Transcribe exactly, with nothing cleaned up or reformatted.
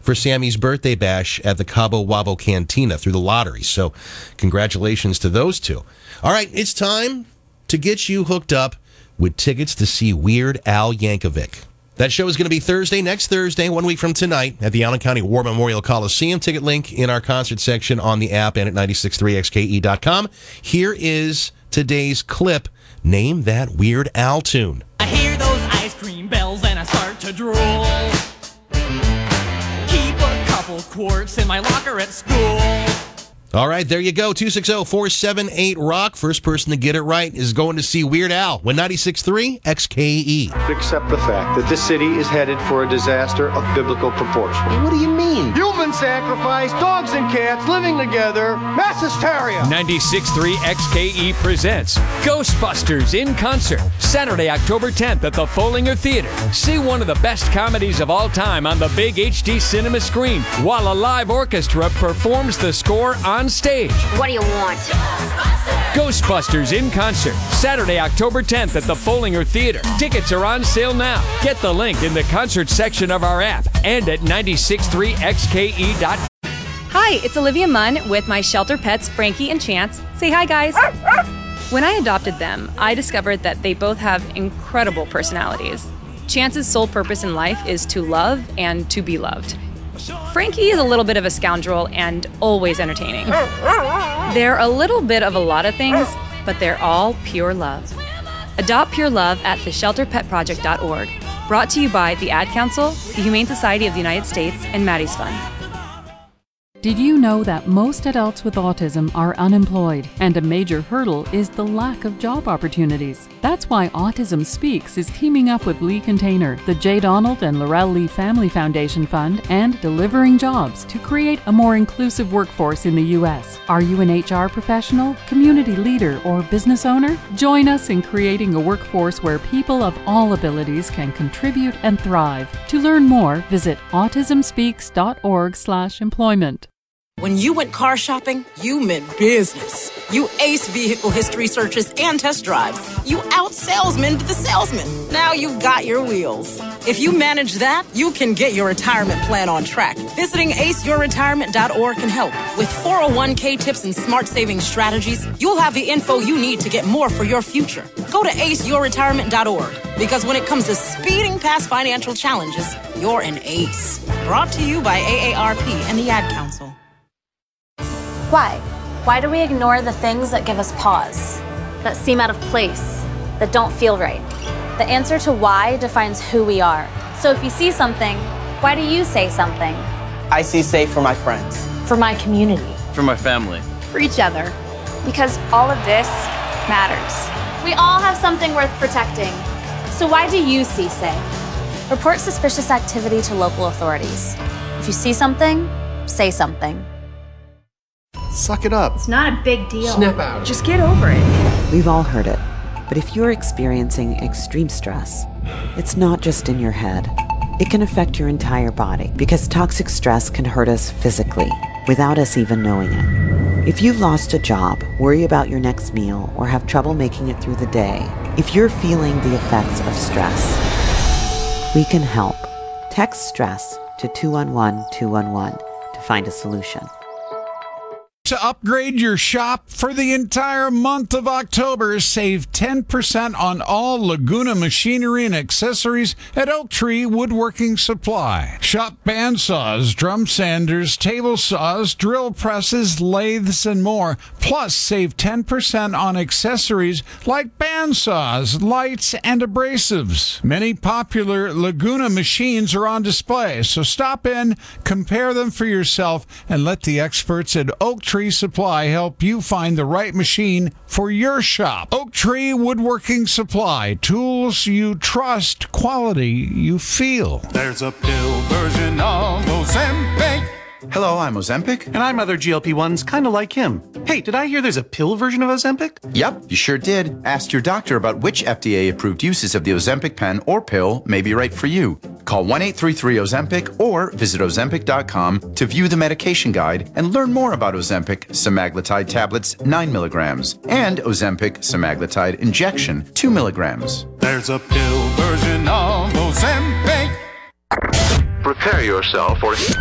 for Sammy's birthday bash at the Cabo Wabo Cantina through the lottery. So congratulations to those two. All right, it's time to get you hooked up with tickets to see Weird Al Yankovic. That show is going to be Thursday, next Thursday, one week from tonight, at the Allen County War Memorial Coliseum. Ticket link in our concert section on the app and at ninety-six point three X K E dot com. Here is today's clip. Name that Weird Al tune. I hear those ice cream bells and I start to drool. Keep a couple quarts in my locker at school. All right, there you go. two six zero, four seven eight, rock. First person to get it right is going to see Weird Al. When ninety-six point three X K E. Accept the fact that this city is headed for a disaster of biblical proportion. What do you mean? Human sacrifice, dogs and cats living together, mass hysteria. ninety-six point three X K E presents Ghostbusters in concert, Saturday, October tenth at the Follinger Theater. See one of the best comedies of all time on the big H D cinema screen, while a live orchestra performs the score on stage. What do you want? Ghostbusters in concert, Saturday, October tenth at the Follinger Theater. Tickets are on sale now. Get the link in the concert section of our app and at ninety-six point three X K E dot com. Hi, it's Olivia Munn with my shelter pets, Frankie and Chance. Say hi, guys. When I adopted them, I discovered that they both have incredible personalities. Chance's sole purpose in life is to love and to be loved. Frankie is a little bit of a scoundrel and always entertaining. They're a little bit of a lot of things, but they're all pure love. Adopt pure love at the shelter pet project dot org. Brought to you by the Ad Council, the Humane Society of the United States, and Maddie's Fund. Did you know that most adults with autism are unemployed, and a major hurdle is the lack of job opportunities? That's why Autism Speaks is teaming up with Lee Container, the J. Donald and Laurel Lee Family Foundation Fund, and Delivering Jobs to create a more inclusive workforce in the U S. Are you an H R professional, community leader, or business owner? Join us in creating a workforce where people of all abilities can contribute and thrive. To learn more, visit autism speaks dot org slash employment. When you went car shopping, you meant business. You aced vehicle history searches and test drives. You out-salesmaned the salesman. Now you've got your wheels. If you manage that, you can get your retirement plan on track. Visiting ace your retirement dot org can help. With four oh one k tips and smart saving strategies, you'll have the info you need to get more for your future. Go to ace your retirement dot org, because when it comes to speeding past financial challenges, you're an ace. Brought to you by A A R P and the Ad Council. Why? Why do we ignore the things that give us pause, that seem out of place, that don't feel right? The answer to why defines who we are. So if you see something, why do you say something? I see safe for my friends. For my community. For my family. For each other. Because all of this matters. We all have something worth protecting. So why do you see safe? Report suspicious activity to local authorities. If you see something, say something. Suck it up. It's not a big deal. Snap out. Just get over it. We've all heard it. But if you're experiencing extreme stress, it's not just in your head. It can affect your entire body, because toxic stress can hurt us physically without us even knowing it. If you've lost a job, worry about your next meal, or have trouble making it through the day, if you're feeling the effects of stress, we can help. Text STRESS to two one one two one one to find a solution. To upgrade your shop for the entire month of October, save ten percent on all Laguna machinery and accessories at Oak Tree Woodworking Supply. Shop bandsaws, drum sanders, table saws, drill presses, lathes, and more. Plus, save ten percent on accessories like bandsaws, lights, and abrasives. Many popular Laguna machines are on display, so stop in, compare them for yourself, and let the experts at Oak Tree Supply help you find the right machine for your shop. Oak Tree Woodworking Supply. Tools you trust, quality you feel. There's a pill version of Ozempic. Hello, I'm Ozempic. And I'm other G L P ones kind of like him. Hey, did I hear there's a pill version of Ozempic? Yep, you sure did. Ask your doctor about which F D A-approved uses of the Ozempic pen or pill may be right for you. Call one eight three three Ozempic or visit ozempic dot com to view the medication guide and learn more about Ozempic semaglutide tablets nine milligrams and Ozempic semaglutide injection two milligrams. There's a pill version of Ozempic. Prepare yourself for